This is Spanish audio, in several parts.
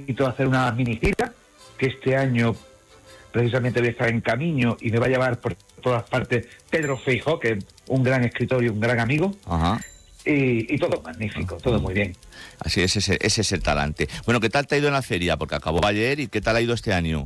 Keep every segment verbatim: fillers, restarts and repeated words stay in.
invito a hacer una mini gira, que este año precisamente voy a estar en camino y me va a llevar por todas partes Pedro Feijóo, que es un gran escritor y un gran amigo. Ajá. Y, y todo magnífico, todo muy bien. Así es, ese, ese es el talante. Bueno, ¿qué tal te ha ido en la feria? Porque acabó ayer, ¿y qué tal ha ido este año?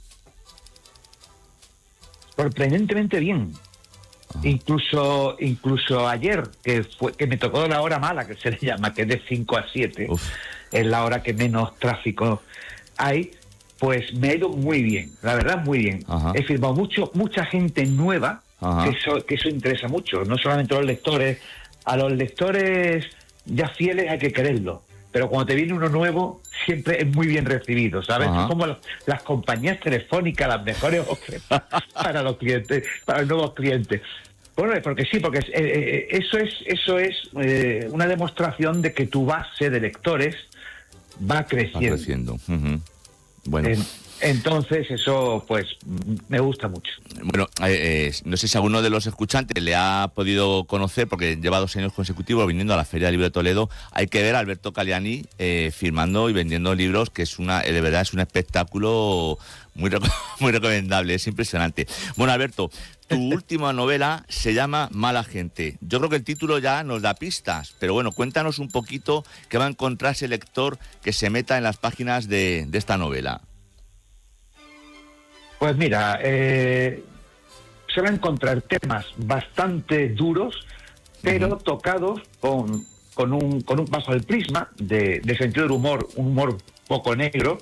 Sorprendentemente bien. Ajá. Incluso incluso ayer, que fue que me tocó la hora mala, que se le llama, que es de cinco a siete, Uf. es la hora que menos tráfico hay, pues me ha ido muy bien, la verdad muy bien. Ajá. He firmado mucho, mucha gente nueva, que eso, que eso interesa mucho, no solamente los lectores. A los lectores ya fieles hay que quererlo, pero cuando te viene uno nuevo siempre es muy bien recibido, ¿sabes? Son como las, las compañías telefónicas, las mejores para los clientes, para los nuevos clientes. Bueno, porque sí, porque es, eh, eso es eso es eh, una demostración de que tu base de lectores va creciendo. Va creciendo. Uh-huh. Bueno. Eh, Entonces eso pues me gusta mucho. Bueno, eh, eh, no sé si alguno de los escuchantes le ha podido conocer, porque lleva dos años consecutivos viniendo a la Feria del Libro de Toledo. Hay que ver a Alberto Caliani eh, firmando y vendiendo libros, que es una, eh, de verdad es un espectáculo muy, muy recomendable, es impresionante. Bueno, Alberto, tu última novela se llama Mala Gente. Yo creo que el título ya nos da pistas, pero bueno, cuéntanos un poquito qué va a encontrar ese lector que se meta en las páginas de, de esta novela. Pues mira, eh, se van a encontrar temas bastante duros, pero uh-huh. tocados con, con, un, con un bajo el prisma de, de sentido del humor, un humor poco negro,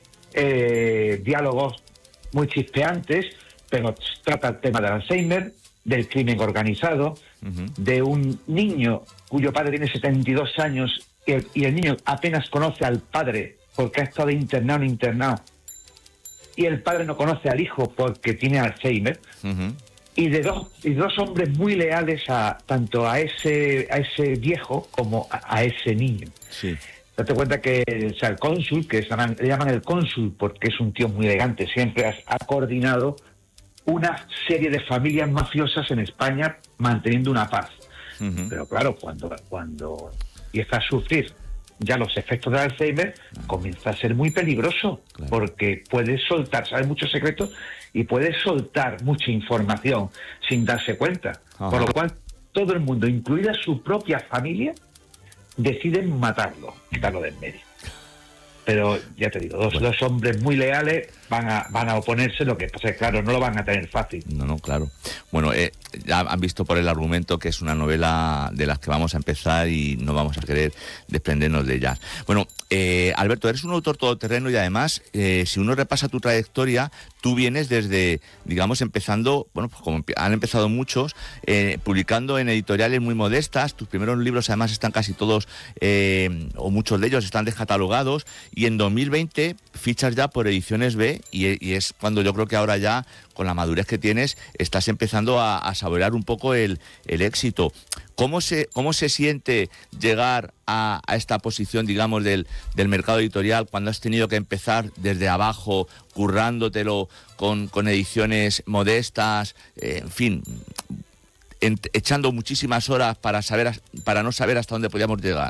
eh, diálogos muy chispeantes, pero trata el tema del Alzheimer, del crimen organizado, uh-huh. de un niño cuyo padre tiene setenta y dos años y el, y el niño apenas conoce al padre porque ha estado internado en internado. Y el padre no conoce al hijo porque tiene Alzheimer, uh-huh. y de dos y dos hombres muy leales a tanto a ese a ese viejo como a, a ese niño. Sí. Date cuenta que o sea, el cónsul, que llaman, le llaman el cónsul porque es un tío muy elegante, siempre ha, ha coordinado una serie de familias mafiosas en España manteniendo una paz. Uh-huh. Pero claro, cuando cuando empieza a sufrir ya los efectos del Alzheimer, comienza a ser muy peligroso, claro. porque puedes soltar, sabes muchos secretos y puedes soltar mucha información sin darse cuenta. Ajá. Por lo cual todo el mundo, incluida su propia familia, deciden matarlo, quitarlo del medio. Pero ya te digo, dos, bueno. dos hombres muy leales van a van a oponerse, lo que pasa es claro, no lo van a tener fácil. No, no, claro. Bueno, eh, ya han visto por el argumento que es una novela de las que vamos a empezar y no vamos a querer desprendernos de ellas. Bueno, eh, Alberto, eres un autor todoterreno y además, eh, si uno repasa tu trayectoria, tú vienes desde, digamos, empezando, bueno, pues como han empezado muchos, eh, publicando en editoriales muy modestas. Tus primeros libros además están casi todos, eh, o muchos de ellos están descatalogados, y en dos mil veinte fichas ya por Ediciones B, y, y es cuando yo creo que ahora ya, con la madurez que tienes, estás empezando a, a saborear un poco el, el éxito. ¿Cómo se, cómo se siente llegar a, a esta posición, digamos, del, del mercado editorial cuando has tenido que empezar desde abajo, currándotelo con, con ediciones modestas, eh, en fin, en, echando muchísimas horas para, saber, para no saber hasta dónde podíamos llegar?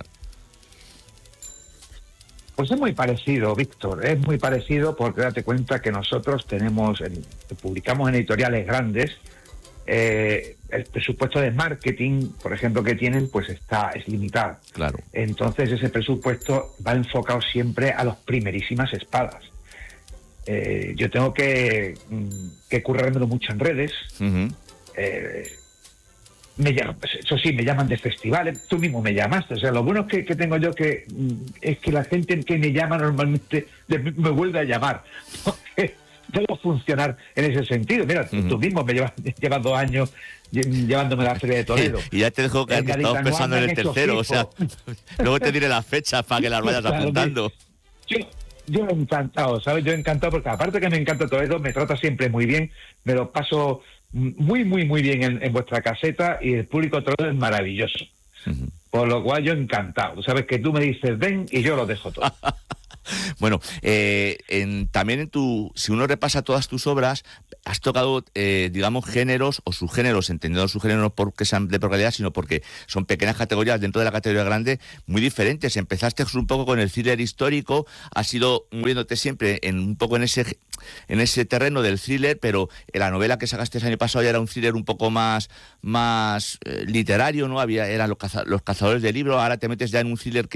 Pues es muy parecido, Víctor, es muy parecido porque date cuenta que nosotros tenemos, en, publicamos en editoriales grandes, eh, el presupuesto de marketing, por ejemplo, que tienen, pues está es limitado. Claro. Entonces ese presupuesto va enfocado siempre a las primerísimas espadas. Eh, yo tengo que, que currármelo mucho en redes. Uh-huh. eh, Me llaman, eso sí, me llaman de festivales, tú mismo me llamaste, o sea, lo bueno que, que tengo yo que es que la gente que me llama normalmente me vuelve a llamar, porque debo funcionar en ese sentido. Mira, uh-huh. tú mismo me llevas, llevas dos años llevándome a la Feria de Toledo. Y ya te dejo caer que estamos pensando en el tercero, o sea, luego te diré las fechas para que las vayas claro, apuntando. Yo, yo encantado, ¿sabes? Yo encantado porque aparte que me encanta Toledo, me trata siempre muy bien, me lo paso muy, muy, muy bien en, en vuestra caseta y el público Toledo es maravilloso. Uh-huh. Por lo cual yo encantado. Tú sabes que tú me dices ven y yo lo dejo todo. Bueno, eh, en, también en tu, si uno repasa todas tus obras, has tocado, eh, digamos, géneros o subgéneros, entendiendo subgéneros no porque sean de calidad, sino porque son pequeñas categorías dentro de la categoría grande muy diferentes. Empezaste un poco con el thriller histórico, has ido moviéndote siempre en un poco en ese en ese terreno del thriller, pero la novela que sacaste el año pasado ya era un thriller un poco más, más eh, literario, ¿no? Había, eran los, caza, los cazadores de libros, ahora te metes ya en un thriller que